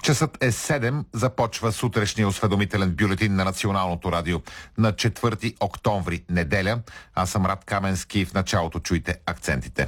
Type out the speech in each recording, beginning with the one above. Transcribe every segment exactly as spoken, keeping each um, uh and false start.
Часът е седем, започва сутрешния осведомителен бюлетин на Националното радио на четвърти октомври, неделя. Аз съм Рад Каменски, в началото чуйте акцентите.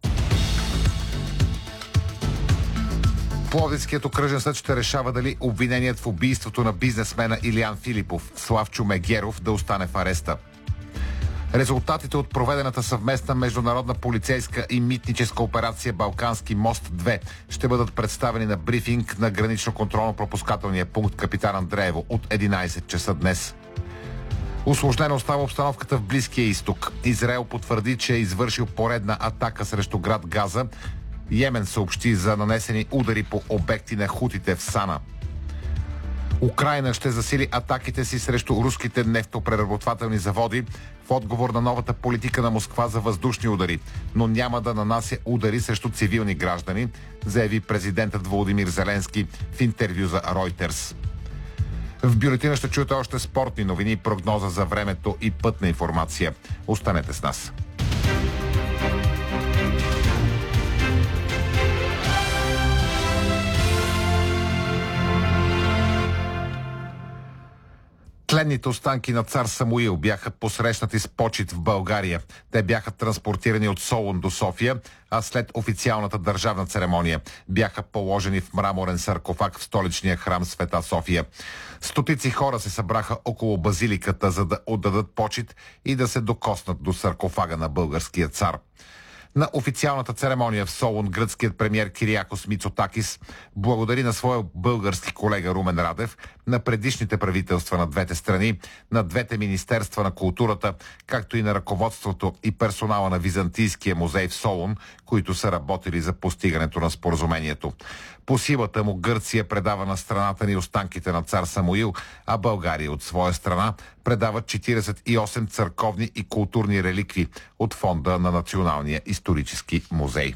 Пловдивският окръжен съд ще решава дали обвиненият в убийството на бизнесмена Илиян Филипов, Славчо Мегеров, да остане в ареста. Резултатите от проведената съвместна международна полицейска и митническа операция Балкански мост-две ще бъдат представени на брифинг на гранично-контролно-пропускателния пункт Капитан Андреево от единайсет часа днес. Усложнена остава обстановката в Близкия изток. Израел потвърди, че е извършил поредна атака срещу град Газа. Йемен съобщи за нанесени удари по обекти на хутите в Сана. Украйна ще засили атаките си срещу руските нефтопреработвателни заводи в отговор на новата политика на Москва за въздушни удари, но няма да нанася удари срещу цивилни граждани, заяви президентът Володимир Зеленски в интервю за Reuters. В бюлетина ще чуете още спортни новини, прогноза за времето и пътна информация. Останете с нас. Тленните останки на цар Самуил бяха посрещнати с почит в България. Те бяха транспортирани от Солун до София, а след официалната държавна церемония бяха положени в мраморен саркофаг в столичния храм Света София. Стотици хора се събраха около базиликата, за да отдадат почит и да се докоснат до саркофага на българския цар. На официалната церемония в Солун гръцкият премиер Кириакос Мицотакис благодари на своя български колега Румен Радев, на предишните правителства на двете страни, на двете министерства на културата, както и на ръководството и персонала на Византийския музей в Солун, които са работили за постигането на споразумението. По силата му Гърция предава на страната ни останките на цар Самуил, а България от своя страна предава четирийсет и осем църковни и културни реликви от фонда на Националния исторически музей.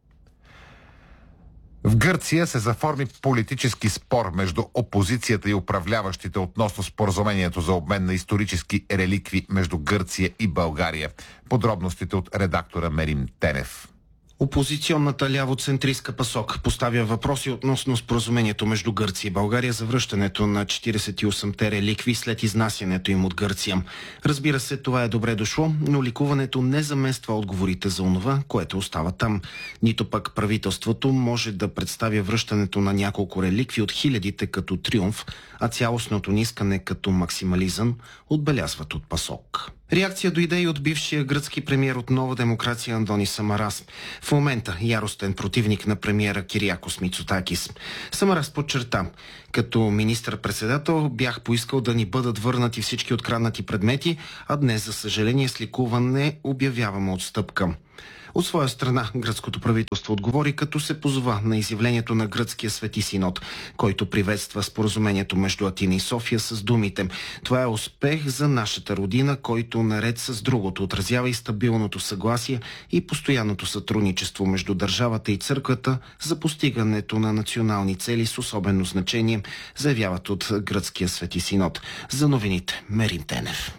В Гърция се заформи политически спор между опозицията и управляващите относно споразумението за обмен на исторически реликви между Гърция и България. Подробностите от редактора Мерим Тенев. Опозиционната лявоцентристка ПАСОК поставя въпроси относно споразумението между Гърция и България за връщането на четирийсет и осемте реликви след изнасянето им от Гърция. Разбира се, това е добре дошло, но ликуването не замества отговорите за онова, което остава там. Нито пък правителството може да представя връщането на няколко реликви от хилядите като триумф, а цялостното ни искане като максимализъм, отбелязват от ПАСОК. Реакция дойде и от бившия гръцки премиер от Нова демокрация Андонис Самарас. В момента яростен противник на премиера Кириакос Мицотакис. Самарас подчерта: като министър-председател бях поискал да ни бъдат върнати всички откраднати предмети, а днес, за съжаление, с ликуване обявяваме отстъпка. От своя страна, гръцкото правителство отговори, като се позова на изявлението на гръцкия Свети Синод, който приветства споразумението между Атина и София с думите: това е успех за нашата родина, който наред с другото отразява и стабилното съгласие и постоянното сътрудничество между държавата и църквата за постигането на национални цели с особено значение, заявяват от гръцкия Свети Синод. За новините, Мерим Тенев.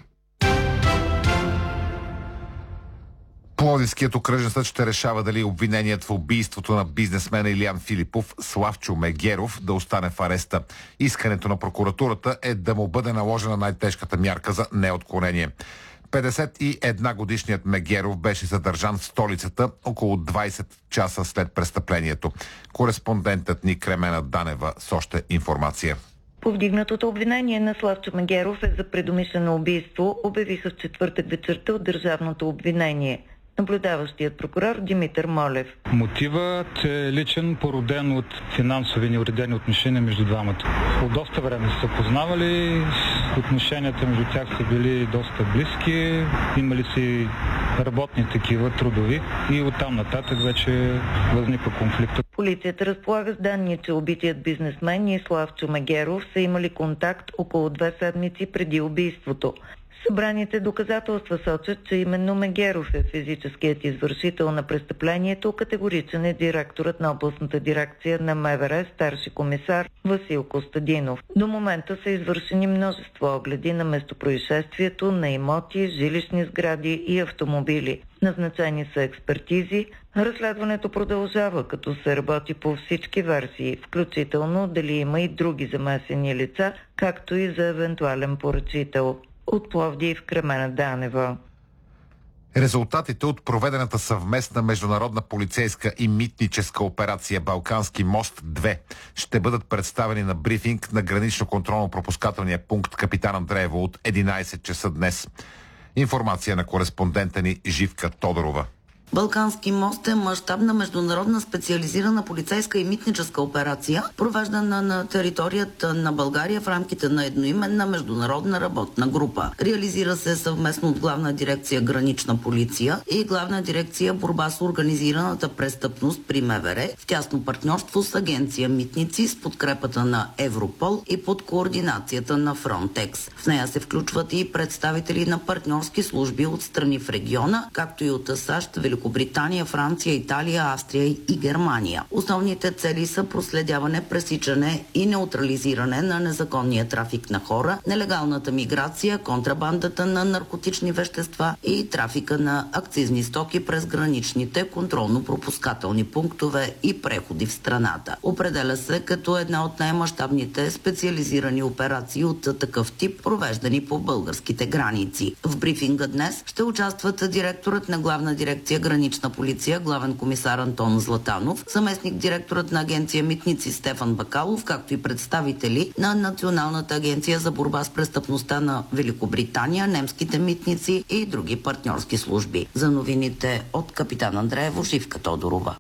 Пловдивският окръжен съд ще решава дали обвиненият в убийството на бизнесмена Илиян Филипов, Славчо Мегеров, да остане в ареста. Искането на прокуратурата е да му бъде наложена най-тежката мярка за неотклонение. петдесет и една годишният Мегеров беше задържан в столицата около двайсет часа след престъплението. Кореспондентът ни Кремена Данева с още информация. Повдигнатото обвинение на Славчо Мегеров е за предумишлено убийство, обявиха в четвъртък вечерта от държавното обвинение. Наблюдаващият прокурор Димитър Молев. Мотивът е личен, породен от финансови неуредени отношения между двамата. От доста време са познавали, отношенията между тях са били доста близки, имали си работни такива, трудови, и оттам нататък вече възниква конфликта. Полицията разполага с данни, че убитият бизнесмен и Славчо Мегеров са имали контакт около две седмици преди убийството. Събраните доказателства сочат, че именно Мегеров е физическият извършител на престъплението. Категоричен е директорът на областната дирекция на МВР, старши комисар Васил Костадинов. До момента са извършени множество огледи на местопроизшествието, на имоти, жилищни сгради и автомобили. Назначени са експертизи. Разследването продължава, като се работи по всички версии, включително дали има и други замесени лица, както и за евентуален поръчител. От Пловдив, Кремена Данева. Резултатите от проведената съвместна международна полицейска и митническа операция Балкански мост-две ще бъдат представени на брифинг на гранично-контролно-пропускателния пункт Капитан Андреево от единайсет часа днес. Информация на кореспондента ни Живка Тодорова. Балкански мост е мащабна международна специализирана полицейска и митническа операция, провеждана на територията на България в рамките на едноименна международна работна група. Реализира се съвместно от Главна дирекция Гранична полиция и Главна дирекция Борба с организираната престъпност при МВР в тясно партньорство с Агенция Митници с подкрепата на Европол и под координацията на Фронтекс. В нея се включват и представители на партньорски служби от страни в региона, както и от САЩ, Великобритания, Франция, Италия, Австрия и Германия. Основните цели са проследяване, пресичане и неутрализиране на незаконния трафик на хора, нелегалната миграция, контрабандата на наркотични вещества и трафика на акцизни стоки през граничните контролно-пропускателни пунктове и преходи в страната. Определя се като една от най-мащабните специализирани операции от такъв тип, провеждани по българските граници. В брифинга днес ще участват директорът на Главна дирекция Гранична полиция, главен комисар Антон Златанов, заместник директорът на Агенция Митници Стефан Бакалов, както и представители на Националната агенция за борба с престъпността на Великобритания, немските митници и други партньорски служби. За новините от Капитан Андреево, Живка Тодорова.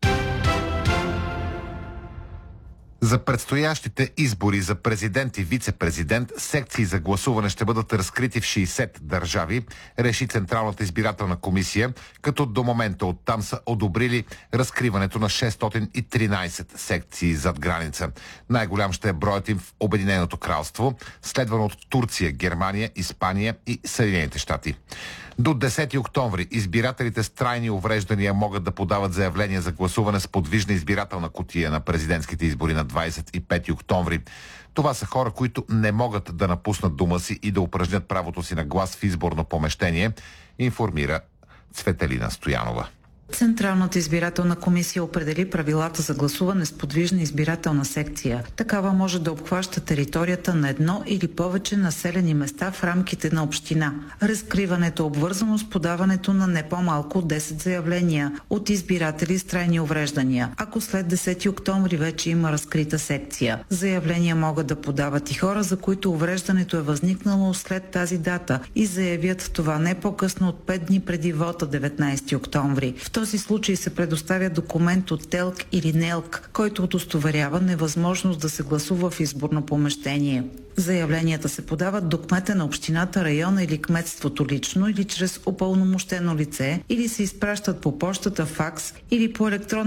За предстоящите избори за президент и вице-президент секции за гласуване ще бъдат разкрити в шейсет държави, реши Централната избирателна комисия, като до момента оттам са одобрили разкриването на шестстотин и тринайсет секции зад граница. Най-голям ще е броят им в Обединеното кралство, следвано от Турция, Германия, Испания и Съединените щати. До десети октомври избирателите с трайни увреждания могат да подават заявления за гласуване с подвижна избирателна кутия на президентските избори на двайсет и пети октомври. Това са хора, които не могат да напуснат дома си и да упражнят правото си на глас в изборно помещение, информира Цветелина Стоянова. Централната избирателна комисия определи правилата за гласуване с подвижна избирателна секция. Такава може да обхваща територията на едно или повече населени места в рамките на община. Разкриването е обвързано с подаването на не по-малко от десет заявления от избиратели с трайни увреждания. Ако след десети октомври вече има разкрита секция, заявления могат да подават и хора, за които увреждането е възникнало след тази дата и заявят това не по-късно от пет дни преди вота деветнайсети октомври. В този случай се предоставя документ от ТЕЛК или НЕЛК, който удостоверява невъзможност да се гласува в изборно помещение. Заявленията се подават до кмета на общината, района или кметството лично или чрез упълномощено лице или се изпращат по пощата, факс или по електронен